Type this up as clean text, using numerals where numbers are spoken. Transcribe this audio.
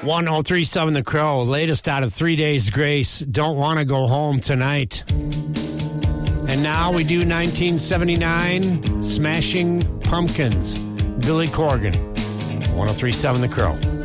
1037 The Crow, latest out of 3 Days Grace. Don't want to go home tonight. And now we do 1979, Smashing Pumpkins, Billy Corgan. 1037 The Crow.